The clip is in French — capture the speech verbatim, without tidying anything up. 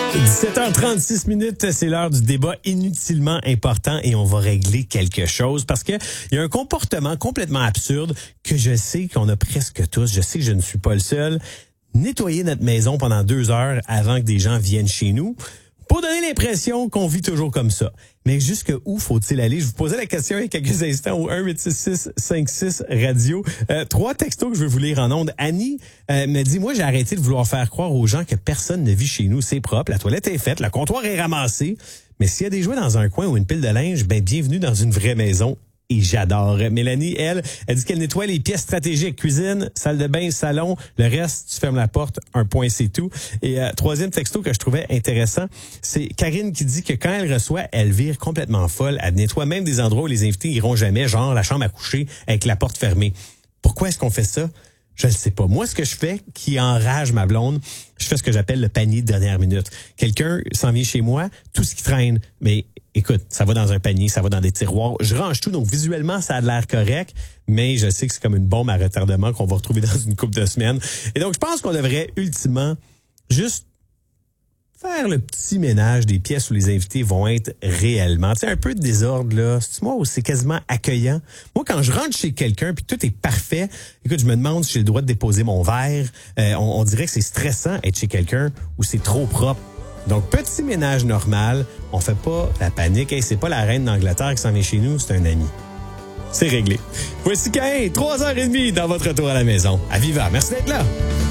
dix-sept heures trente-six minutes, c'est l'heure du débat inutilement important et on va régler quelque chose parce que il y a un comportement complètement absurde que je sais qu'on a presque tous. Je sais que je ne suis pas le seul. Nettoyer notre maison pendant deux heures avant que des gens viennent chez nous pour donner l'impression qu'on vit toujours comme ça. Mais jusque où faut-il aller? Je vous posais la question il y a quelques instants au un huit six six cinq six radio. Euh, trois textos que je veux vous lire en ondes. Annie euh, me dit, moi j'ai arrêté de vouloir faire croire aux gens que personne ne vit chez nous. C'est propre, la toilette est faite, le comptoir est ramassé. Mais s'il y a des jouets dans un coin ou une pile de linge, ben bienvenue dans une vraie maison. Et j'adore. Mélanie, elle, elle dit qu'elle nettoie les pièces stratégiques. Cuisine, salle de bain, salon. Le reste, tu fermes la porte. Un point, c'est tout. Et euh, troisième texto que je trouvais intéressant, c'est Karine qui dit que quand elle reçoit, elle vire complètement folle. Elle nettoie même des endroits où les invités iront jamais, genre la chambre à coucher avec la porte fermée. Pourquoi est-ce qu'on fait ça? Je ne sais pas. Moi, ce que je fais qui enrage ma blonde, je fais ce que j'appelle le panier de dernière minute. Quelqu'un s'en vient chez moi, tout ce qui traîne, mais écoute, ça va dans un panier, ça va dans des tiroirs. Je range tout, donc visuellement, ça a l'air correct, mais je sais que c'est comme une bombe à retardement qu'on va retrouver dans une couple de semaines. Et donc, je pense qu'on devrait ultimement juste faire le petit ménage des pièces où les invités vont être réellement. Tu sais, un peu de désordre, là. C'est moi où c'est quasiment accueillant. Moi, quand je rentre chez quelqu'un puis tout est parfait, écoute, je me demande si j'ai le droit de déposer mon verre. Euh, on, on dirait que c'est stressant être chez quelqu'un où c'est trop propre. Donc, petit ménage normal, on fait pas la panique. Hey, c'est pas la reine d'Angleterre qui s'en vient chez nous, c'est un ami. C'est réglé. Voici Caïn, trois heures trente dans votre retour à la maison. À Viva, merci d'être là.